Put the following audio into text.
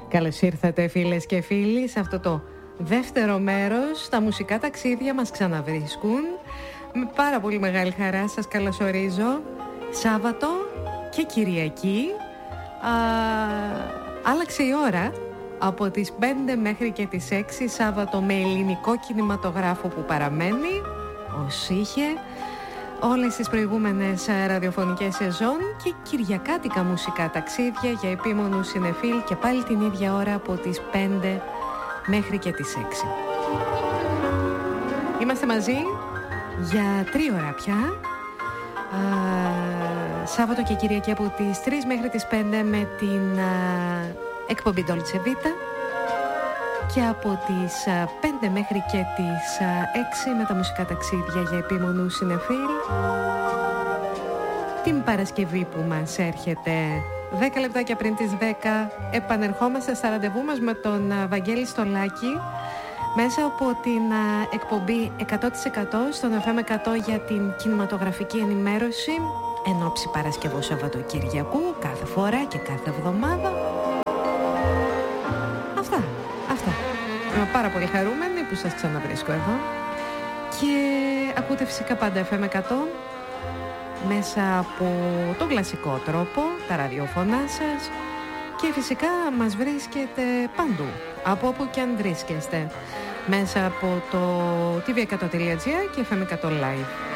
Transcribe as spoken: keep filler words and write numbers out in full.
Καλώς ήρθατε φίλες και φίλοι σε αυτό το δεύτερο μέρος. Τα μουσικά ταξίδια μας ξαναβρίσκουν. Με πάρα πολύ μεγάλη χαρά σας καλωσορίζω. Σάββατο και Κυριακή. Α, άλλαξε η ώρα από τις πέντε μέχρι και τις έξι. Σάββατο με ελληνικό κινηματογράφο που παραμένει ως είχε όλες τις προηγούμενες ραδιοφωνικές σεζόν, και κυριακάτικα μουσικά ταξίδια για επίμονους συνεφίλ και πάλι την ίδια ώρα από τις πέντε μέχρι και τις έξι. Είμαστε μαζί για τρία ώρα πια. Α, Σάββατο και Κυριακή από τις τρεις μέχρι τις πέντε με την α, εκπομπή Dolce Vita, και από τις πέντε μέχρι και τις έξι με τα μουσικά ταξίδια για επίμονους συνεφίλ. Την Παρασκευή που μας έρχεται δέκα λεπτάκια πριν τις δέκα επανερχόμαστε στα ραντεβού μας με τον Βαγγέλη Στολάκη μέσα από την εκπομπή εκατό τοις εκατό στον εφ εμ εκατό για την κινηματογραφική ενημέρωση εν ώψη Παρασκευού Σαββατοκυριακού, κάθε φορά και κάθε εβδομάδα. Αυτά, αυτά. Είμαι πάρα πολύ χαρούμενη που σας ξαναβρίσκω εδώ. Και ακούτε φυσικά πάντα εφ εμ εκατό μέσα από τον κλασικό τρόπο, τα ραδιόφωνά σας, και φυσικά μας βρίσκεται παντού, από όπου και αν βρίσκεστε, μέσα από το τι βι εκατό τελεία τζι άρ και εφ εμ εκατό Live.